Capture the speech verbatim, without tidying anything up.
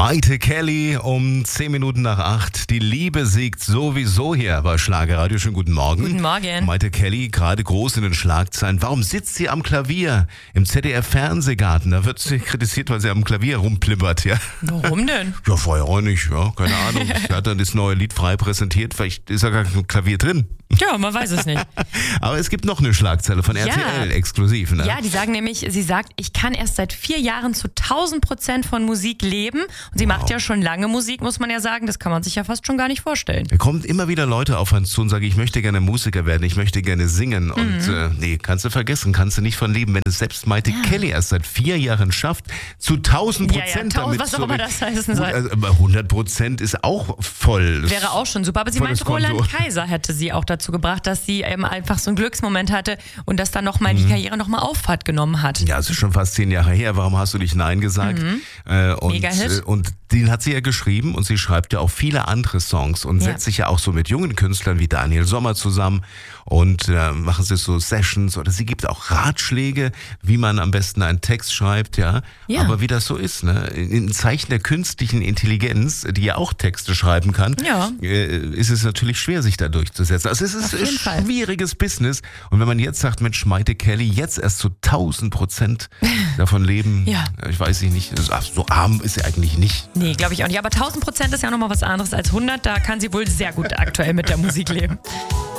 Maite Kelly um zehn Minuten nach acht. Die Liebe siegt sowieso hier bei Schlagerradio. Schönen guten Morgen. Guten Morgen. Maite Kelly, gerade groß in den Schlagzeilen. Warum sitzt sie am Klavier im Z D F-Fernsehgarten? Da wird sie kritisiert, weil sie am Klavier rumplippert. Ja. Warum denn? Ja, vorher auch nicht. Ja, keine Ahnung. Sie hat dann das neue Lied frei präsentiert. Vielleicht ist ja gar kein Klavier drin. Ja, man weiß es nicht. Aber es gibt noch eine Schlagzeile von R T L Ja. exklusiv. Ne? Ja, die sagen nämlich, sie sagt, ich kann erst seit vier Jahren zu tausend Prozent von Musik leben. Und sie Wow. macht ja schon lange Musik, muss man ja sagen. Das kann man sich ja fast schon gar nicht vorstellen. Da kommen immer wieder Leute auf uns zu und sagen, ich möchte gerne Musiker werden, ich möchte gerne singen. Und Mhm. äh, nee, kannst du vergessen, kannst du nicht von leben. Wenn es selbst Maite Ja. Kelly erst seit vier Jahren schafft, zu tausend Ja, ja, Prozent tausend, damit was auch zu- immer das heißen Gut, soll. also, aber hundert Prozent ist auch voll. Wäre auch schon super. Aber sie Volles meinte, Roland Konto. Kaiser hätte sie auch dazu gebracht, dass sie eben einfach so einen Glücksmoment hatte und dass dann nochmal Mhm. die Karriere nochmal Auffahrt genommen hat. Ja, es ist schon fast zehn Jahre her. Warum hast du nicht Nein gesagt? Äh, und, Mega-Hit. äh, und den hat sie ja geschrieben und sie schreibt ja auch viele andere Songs und Ja. setzt sich ja auch so mit jungen Künstlern wie Daniel Sommer zusammen und äh, machen sie so Sessions oder sie gibt auch Ratschläge, wie man am besten einen Text schreibt, ja. Ja. Aber wie das so ist, ne? In Zeichen der künstlichen Intelligenz, die ja auch Texte schreiben kann, Ja. äh, ist es natürlich schwer, sich da durchzusetzen. Also es ist Auf jeden ein Fall. schwieriges Business. Und wenn man jetzt sagt, Mensch, Maite Kelly, jetzt erst zu tausend Prozent davon leben, Ja. ich weiß nicht, ach, so arm ist sie eigentlich nicht. Nee, glaube ich auch nicht. Aber tausend Prozent ist ja nochmal was anderes als hundert. Da kann sie wohl sehr gut aktuell mit der Musik leben.